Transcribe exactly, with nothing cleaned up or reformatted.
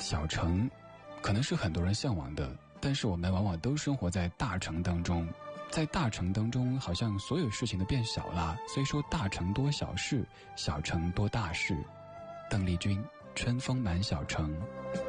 小城可能是很多人向往的，但是我们往往都生活在大城当中，在大城当中好像所有事情都变小了，所以说大城多小事，小城多大事。邓丽君，春风满小城。